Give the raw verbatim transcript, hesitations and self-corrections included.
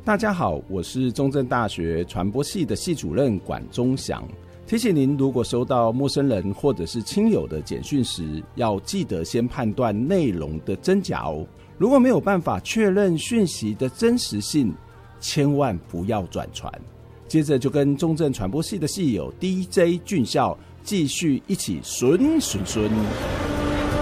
大家好，我是中正大学传播系的系主任管中祥。提醒您，如果收到陌生人或者是亲友的简讯时，要记得先判断内容的真假哦。如果没有办法确认讯息的真实性，千万不要转传。接着就跟中正传播系的系友 D J 俊孝继续一起顺顺顺。